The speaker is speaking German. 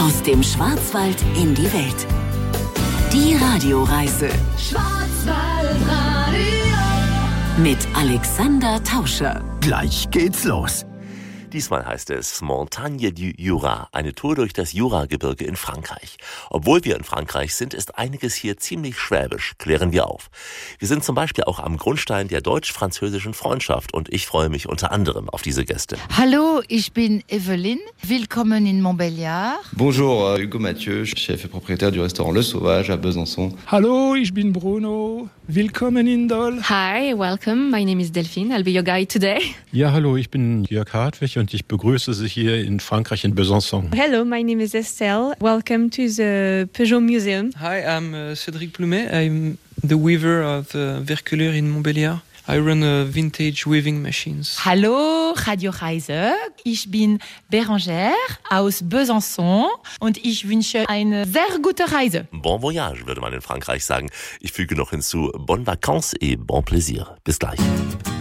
Aus dem Schwarzwald in die Welt. Die Radioreise Schwarzwaldradio mit Alexander Tauscher. Gleich geht's los. Diesmal heißt es Montagne du Jura, eine Tour durch das Juragebirge in Frankreich. Obwohl wir in Frankreich sind, ist einiges hier ziemlich schwäbisch, klären wir auf. Wir sind zum Beispiel auch am Grundstein der deutsch-französischen Freundschaft und ich freue mich unter anderem auf diese Gäste. Hallo, ich bin Evelyn. Willkommen in Montbéliard. Bonjour, Hugo Mathieu, chef et propriétaire du restaurant Le Sauvage à Besançon. Hallo, ich bin Bruno. Willkommen in Dole. Hi, welcome. My name is Delphine. I'll be your guide today. Ja, hallo, ich bin Jörg Hartwig und ich begrüße Sie hier in Frankreich in Besançon. Hello, my name is Estelle. Welcome to the Peugeot Museum. Hi, I'm Cédric Plumet. I'm the weaver of Verkeleur in Montbéliard. I run vintage weaving machines. Hallo, Radioreise. Ich bin Bérangère aus Besançon und ich wünsche eine sehr gute Reise. Bon voyage, würde man in Frankreich sagen. Ich füge noch hinzu, bonnes vacances et bon plaisir. Bis gleich.